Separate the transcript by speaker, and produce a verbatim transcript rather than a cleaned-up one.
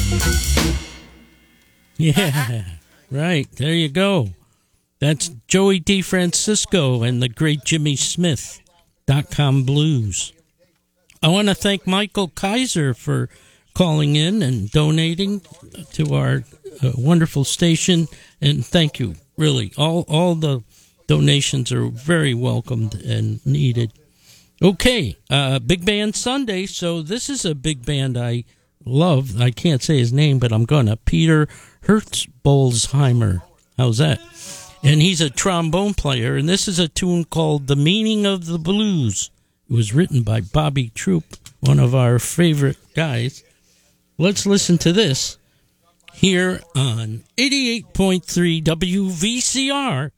Speaker 1: Yeah, right. There you go. That's Joey DeFrancisco and the great Jimmy Smith, dot com Blues. I want to thank Michael Kaiser for calling in and donating to our uh, wonderful station. And thank you, really. All, all the donations are very welcomed and needed. Okay, uh, Big Band Sunday. So this is a big band I love. I can't say his name, but I'm going to. Peter Hertzbolzheimer. How's that? And he's a trombone player, and this is a tune called The Meaning of the Blues. It was written by Bobby Troop, one of our favorite guys. Let's listen to this here on eighty-eight point three W V C R,